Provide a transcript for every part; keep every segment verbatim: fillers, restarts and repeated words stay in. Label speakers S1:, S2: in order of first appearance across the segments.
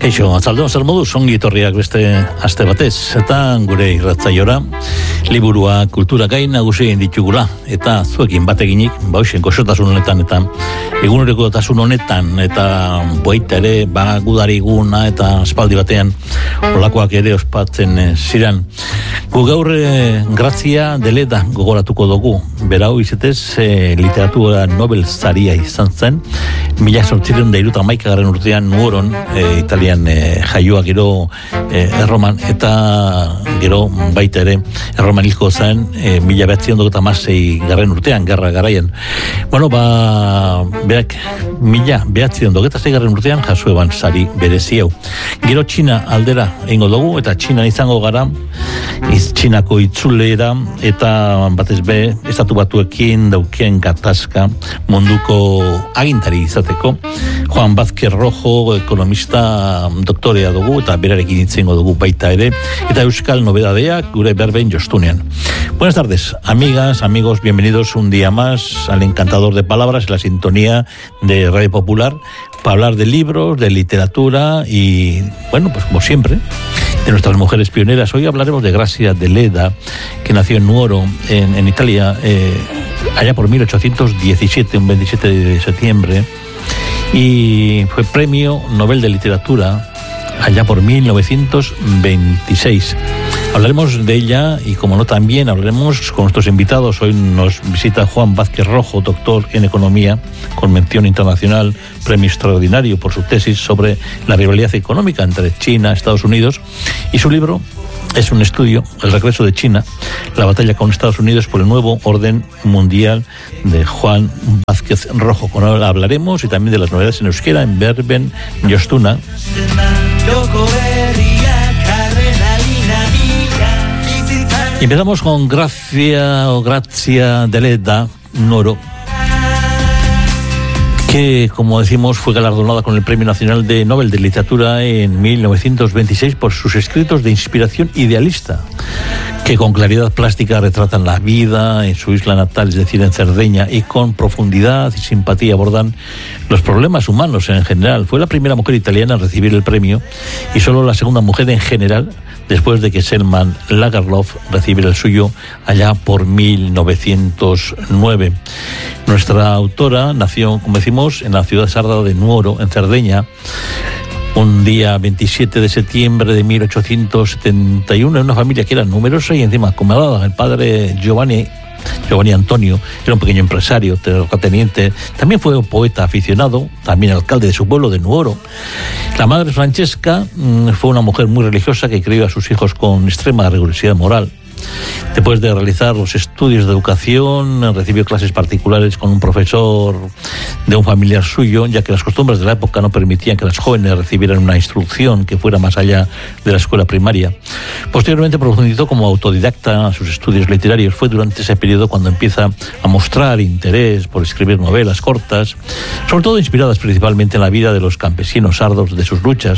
S1: Eixo, atzaldeon zer moduz, ongi etorriak beste aste batez, eta gure irratzaiora liburua kultura gai nagusi ditugula, eta zuekin bateginik, bauxen, goxotasun honetan, eta egunereko tasun honetan, eta boita ere, ba, gudari guna, eta espaldi batean, olakoak ere ospatzen e, ziren. Gu gaur e, Grazia Deleda gogoratuko dugu, berau izetez e, literatura Nobel saria izan zen, mila sortzireun da iruta maikagarren urtean Nuoron, e, Italian e, jaioa gero e, erroman, eta gero baita ere erroman hilko zen e, mila behatzion dugu eta masei garren urtean, garra garaian. Bueno, ba, berak mila behatzion dugu eta zei garren urtean jaso eban sari berezi hau. Gero Txina aldera egingo dugu, eta Txina izango gara, iz Txinako itzulera, eta batez be, estatu batuekin daukien gatazka munduko agintari izateko. Juan Vázquez Rojo, ekonomista doktorea dugu, eta berarekin itzengo dugu baita ere, eta euskal nobedadeak gure berben jostunean. Buenas tardes, amigas, amigos, bienvenidos un día más al encantador de palabras, la sintonía de Radio Popular, para hablar de libros, de literatura y, bueno, pues como siempre, de nuestras mujeres pioneras. Hoy hablaremos de Grazia Deleda, que nació en Nuoro, en, en Italia, eh, allá por mil ochocientos diecisiete, un veintisiete de septiembre, y fue premio Nobel de Literatura allá por mil novecientos veintiséis. Hablaremos de ella y, como no, también hablaremos con nuestros invitados. Hoy nos visita Juan Vázquez Rojo, doctor en Economía, con mención internacional, premio extraordinario por su tesis sobre la rivalidad económica entre China y Estados Unidos. Y su libro es un estudio, El regreso de China, la batalla con Estados Unidos por el nuevo orden mundial, de Juan Vázquez Rojo. Con él hablaremos y también de las novedades en euskera en Berben Jostuna. Y empezamos con Grazia o Grazia Deleda Nuoro, que, como decimos, fue galardonada con el Premio Nacional de Nobel de Literatura en mil novecientos veintiséis por sus escritos de inspiración idealista, que con claridad plástica retratan la vida en su isla natal, es decir, en Cerdeña, y con profundidad y simpatía abordan los problemas humanos en general. Fue la primera mujer italiana en recibir el premio y solo la segunda mujer en general, después de que Selman Lagerlöf recibiera el suyo allá por mil novecientos nueve. Nuestra autora nació, como decimos, en la ciudad sarda de Nuoro, en Cerdeña, un día veintisiete de septiembre de mil ochocientos setenta y uno, en una familia que era numerosa y encima acomodada. El padre Giovanni Giovanni Antonio era un pequeño empresario, terrateniente, también fue un poeta aficionado, también alcalde de su pueblo de Nuoro. La madre Francesca fue una mujer muy religiosa que crió a sus hijos con extrema rigurosidad moral. Después de realizar los estudios de educación, recibió clases particulares con un profesor de un familiar suyo, ya que las costumbres de la época no permitían que las jóvenes recibieran una instrucción que fuera más allá de la escuela primaria. Posteriormente profundizó como autodidacta sus estudios literarios. Fue durante ese periodo cuando empieza a mostrar interés por escribir novelas cortas, sobre todo inspiradas principalmente en la vida de los campesinos sardos de sus luchas.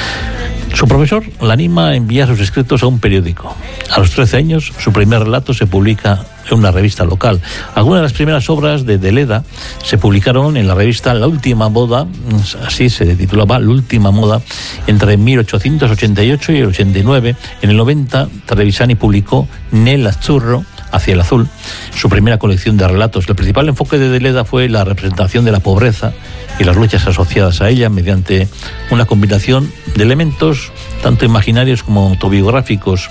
S1: Su profesor la anima a enviar sus escritos a un periódico. A los trece años, su primer relato se publica en una revista local. Algunas de las primeras obras de Deleda se publicaron en la revista La Última Moda, así se titulaba, La Última Moda, entre mil ochocientos ochenta y ocho y el ochenta y nueve. En el noventa, Trevisani publicó Nel Azzurro, Hacia el Azul, su primera colección de relatos. El principal enfoque de Deleda fue la representación de la pobreza y las luchas asociadas a ella mediante una combinación de elementos tanto imaginarios como autobiográficos.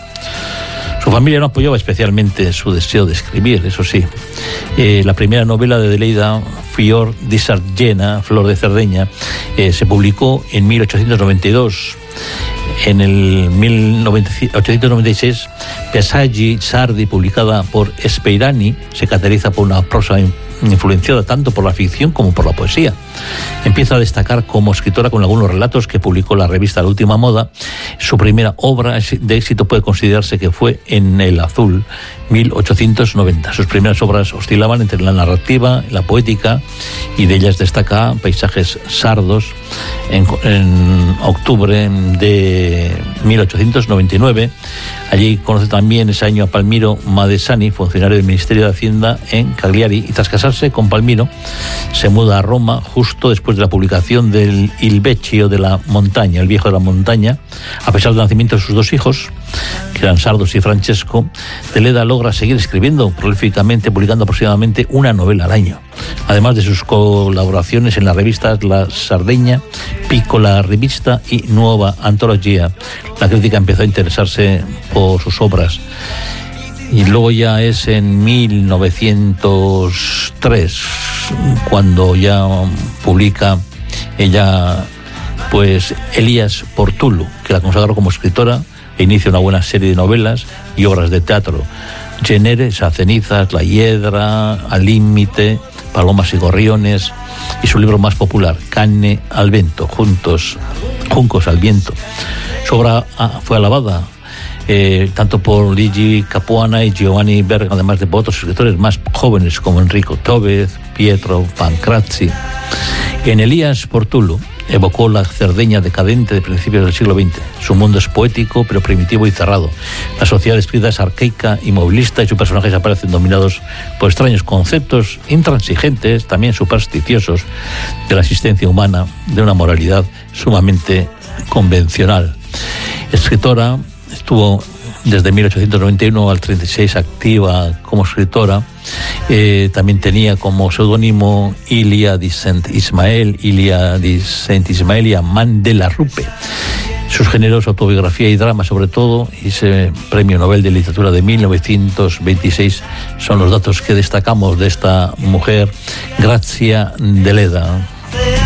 S1: Su familia no apoyaba especialmente su deseo de escribir, eso sí. Eh, la primera novela de Deleda, Fior di Sardegna, Flor de Cerdeña, eh, se publicó en mil ochocientos noventa y dos. En el mil ochocientos noventa y seis, Paesaggi sardi, publicada por Speirani, se caracteriza por una prosa influenciada tanto por la ficción como por la poesía. Empieza a destacar como escritora con algunos relatos que publicó la revista La Última Moda. Su primera obra de éxito puede considerarse que fue En el Azul, mil ochocientos noventa. Sus primeras obras oscilaban entre la narrativa, la poética, y de ellas destaca Paisajes sardos, en, en octubre de mil ochocientos noventa y nueve. Allí conoce también ese año a Palmiro Madesani, funcionario del Ministerio de Hacienda en Cagliari, y tras casarse con Palmiro se muda a Roma justo después de la publicación del Il Vecchio de la Montaña, el viejo de la montaña. A pesar del nacimiento de sus dos hijos, que eran Sardos y Francesco, de Leda logra seguir escribiendo prolíficamente, publicando aproximadamente una novela al año, además de sus colaboraciones en las revistas La Sardegna, Piccola Rivista y Nuova Antología. La crítica empezó a interesarse por sus obras. Y luego ya es en mil novecientos tres cuando ya publica ella pues Elías Portulu, que la consagró como escritora e inicia una buena serie de novelas y obras de teatro: Géneres, a cenizas, La hiedra, Al límite, Palomas y gorriones, y su libro más popular, Canne al vento, juntos, Juncos al viento. Su obra ah, fue alabada eh, tanto por Luigi Capuana y Giovanni Verga, además de por otros escritores más jóvenes como Enrico Tobez, Pietro Pancrazzi. En Elías Portulu evocó la Cerdeña decadente de principios del siglo veinte. Su mundo es poético, pero primitivo y cerrado. La sociedad descrita es arcaica y movilista, y sus personajes aparecen dominados por extraños conceptos intransigentes, también supersticiosos, de la existencia humana, de una moralidad sumamente convencional. Escritora, estuvo desde mil ochocientos noventa y uno al treinta y seis activa como escritora. Eh, también tenía como seudónimo Ilia di Saint Ismael, Ilia di Saint Ismael y Amán de la Rupe. Sus géneros, autobiografía y drama sobre todo, y ese premio Nobel de Literatura de mil novecientos veintiséis son los datos que destacamos de esta mujer, Grazia Deledda.